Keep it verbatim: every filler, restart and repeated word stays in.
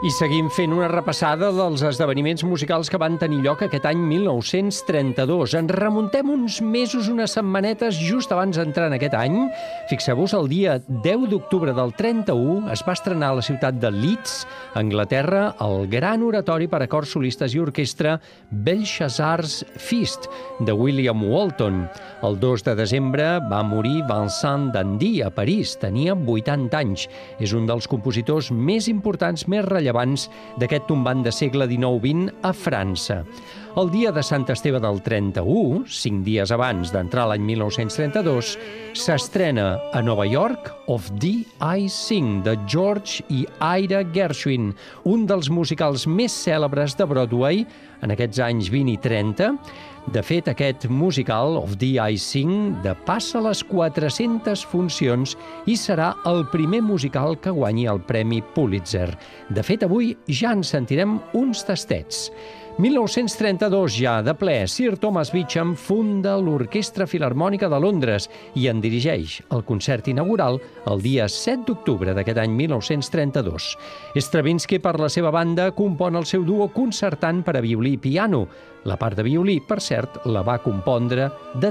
I seguim fent una repassada dels esdeveniments musicals que van tenir lloc aquest any mil nou-cents trenta-dos. Ens remuntem uns mesos, unes setmanetes, just abans d'entrar en aquest any. Fixeu-vos, el dia deu d'octubre del trenta-u es va estrenar a la ciutat de Leeds, a Anglaterra, el gran oratori per a cors solistes i orquestra Belshazzar's Feast, de William Walton. El dos de desembre va morir Vincent d'Indy a París. Tenia vuitanta anys. És un dels compositors més importants, més rellevants d'aquest tombant de segle dinou vint a França. El dia de Sant Esteve del trenta-u, cinc dies abans d'entrar l'any mil nou-cents trenta-dos, s'estrena a Nova York Of Thee I Sing, de George i Ira Gershwin, un dels musicals més cèlebres de Broadway en aquests anys vint i trenta. De fet, aquest musical, Of Thee I Sing, depassa les quatre-centes funcions i serà el primer musical que guanyi el Premi Pulitzer. De fet, avui ja en sentirem uns tastets. mil nou-cents trenta-dos, ja de ple, Sir Thomas Beecham funda l'Orquestra Filharmònica de Londres i en dirigeix el concert inaugural el dia set d'octubre d'aquest any mil nou-cents trenta-dos. Stravinsky, per la seva banda, compon el seu duo concertant per a violí i piano. La part de violí, per cert, la va compondre de